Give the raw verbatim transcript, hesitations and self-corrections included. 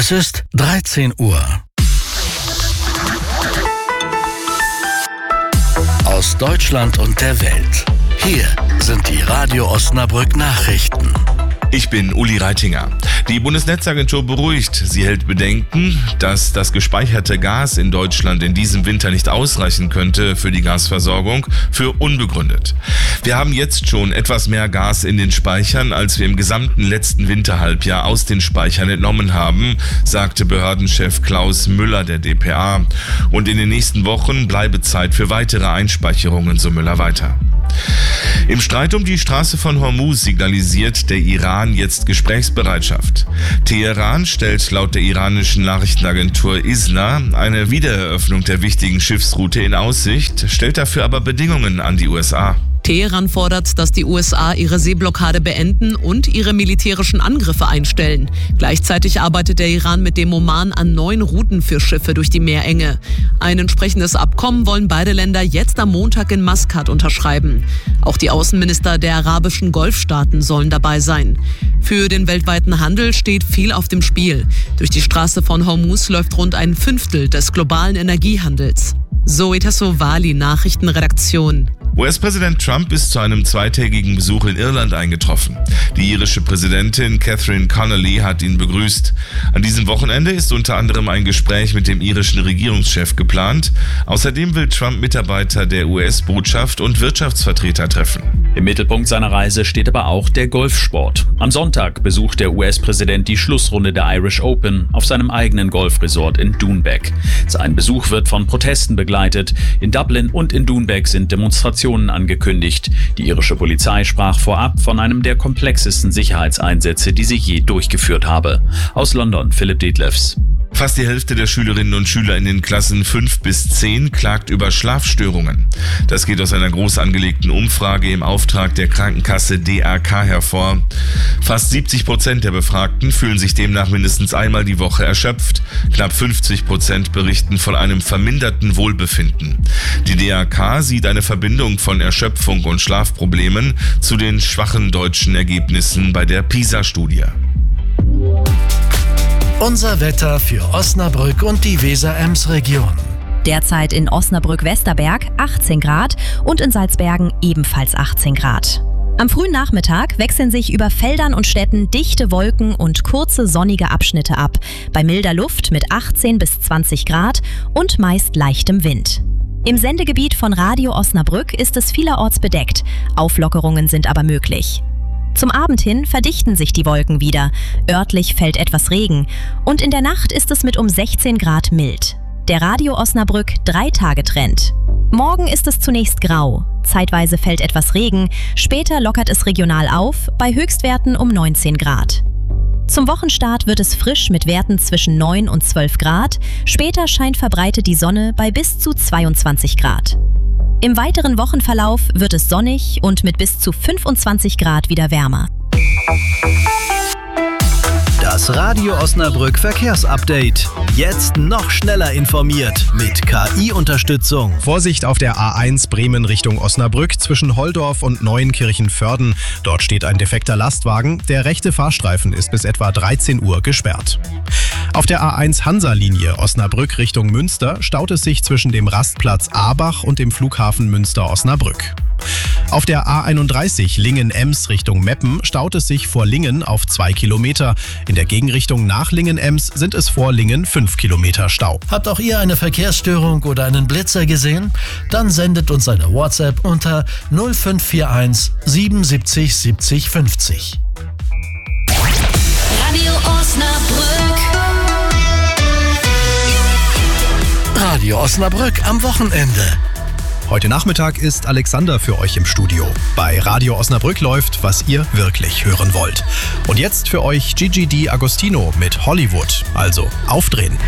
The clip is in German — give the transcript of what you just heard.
Es ist dreizehn Uhr. Aus Deutschland und der Welt. Hier sind die Radio Osnabrück Nachrichten. Ich bin Uli Reitinger. Die Bundesnetzagentur beruhigt. Sie hält Bedenken, dass das gespeicherte Gas in Deutschland in diesem Winter nicht ausreichen könnte für die Gasversorgung, für unbegründet. Wir haben jetzt schon etwas mehr Gas in den Speichern, als wir im gesamten letzten Winterhalbjahr aus den Speichern entnommen haben, sagte Behördenchef Klaus Müller der D P A. Und in den nächsten Wochen bleibe Zeit für weitere Einspeicherungen, so Müller weiter. Im Streit um die Straße von Hormuz signalisiert der Iran jetzt Gesprächsbereitschaft. Teheran stellt laut der iranischen Nachrichtenagentur I S N A eine Wiedereröffnung der wichtigen Schiffsroute in Aussicht, stellt dafür aber Bedingungen an die U S A. Teheran fordert, dass die U S A ihre Seeblockade beenden und ihre militärischen Angriffe einstellen. Gleichzeitig arbeitet der Iran mit dem Oman an neuen Routen für Schiffe durch die Meerenge. Ein entsprechendes Abkommen wollen beide Länder jetzt am Montag in Maskat unterschreiben. Auch die Außenminister der arabischen Golfstaaten sollen dabei sein. Für den weltweiten Handel steht viel auf dem Spiel. Durch die Straße von Hormuz läuft rund ein Fünftel des globalen Energiehandels. Zoe Tassovali, Nachrichtenredaktion. U S-Präsident Trump ist zu einem zweitägigen Besuch in Irland eingetroffen. Die irische Präsidentin Catherine Connolly hat ihn begrüßt. An diesem Wochenende ist unter anderem ein Gespräch mit dem irischen Regierungschef geplant. Außerdem will Trump Mitarbeiter der U S-Botschaft und Wirtschaftsvertreter treffen. Im Mittelpunkt seiner Reise steht aber auch der Golfsport. Am Sonntag besucht der U S-Präsident die Schlussrunde der Irish Open auf seinem eigenen Golfresort in Doonbeg. Sein Besuch wird von Protesten begleitet. In Dublin und in Doonbeg sind Demonstrationen angekündigt. Die irische Polizei sprach vorab von einem der komplexesten Sicherheitseinsätze, die sie je durchgeführt habe. Aus London, Philipp Detlefs. Fast die Hälfte der Schülerinnen und Schüler in den Klassen fünf bis zehn klagt über Schlafstörungen. Das geht aus einer groß angelegten Umfrage im Auftrag der Krankenkasse D R K hervor. Fast siebzig Prozent der Befragten fühlen sich demnach mindestens einmal die Woche erschöpft. Knapp fünfzig Prozent berichten von einem verminderten Wohlbefinden. Die D R K sieht eine Verbindung von Erschöpfung und Schlafproblemen zu den schwachen deutschen Ergebnissen bei der PISA-Studie. Unser Wetter für Osnabrück und die Weser-Ems-Region. Derzeit in Osnabrück-Westerberg achtzehn Grad und in Salzbergen ebenfalls achtzehn Grad. Am frühen Nachmittag wechseln sich über Feldern und Städten dichte Wolken und kurze sonnige Abschnitte ab, bei milder Luft mit achtzehn bis zwanzig Grad und meist leichtem Wind. Im Sendegebiet von Radio Osnabrück ist es vielerorts bedeckt, Auflockerungen sind aber möglich. Zum Abend hin verdichten sich die Wolken wieder, örtlich fällt etwas Regen und in der Nacht ist es mit um sechzehn Grad mild. Der Radio Osnabrück Drei-Tage-Trend. Morgen ist es zunächst grau, zeitweise fällt etwas Regen, später lockert es regional auf, bei Höchstwerten um neunzehn Grad. Zum Wochenstart wird es frisch mit Werten zwischen neun und zwölf Grad, später scheint verbreitet die Sonne bei bis zu zweiundzwanzig Grad. Im weiteren Wochenverlauf wird es sonnig und mit bis zu fünfundzwanzig Grad wieder wärmer. Das Radio Osnabrück Verkehrsupdate. Jetzt noch schneller informiert mit K I-Unterstützung. Vorsicht auf der A eins Bremen Richtung Osnabrück zwischen Holdorf und Neuenkirchen-Vörden. Dort steht ein defekter Lastwagen. Der rechte Fahrstreifen ist bis etwa dreizehn Uhr gesperrt. Auf der A eins Hansa-Linie Osnabrück Richtung Münster staut es sich zwischen dem Rastplatz Aabach und dem Flughafen Münster-Osnabrück. Auf der A einunddreißig Lingen-Ems Richtung Meppen staut es sich vor Lingen auf zwei Kilometer. In der Gegenrichtung nach Lingen-Ems sind es vor Lingen fünf Kilometer Stau. Habt auch ihr eine Verkehrsstörung oder einen Blitzer gesehen? Dann sendet uns eine WhatsApp unter null fünf vier eins siebenundsiebzig siebzig fünfzig. Radio Osnabrück. Radio Osnabrück am Wochenende. Heute Nachmittag ist Alexander für euch im Studio. Bei Radio Osnabrück läuft, was ihr wirklich hören wollt. Und jetzt für euch Gigi D'Agostino mit Hollywood. Also aufdrehen.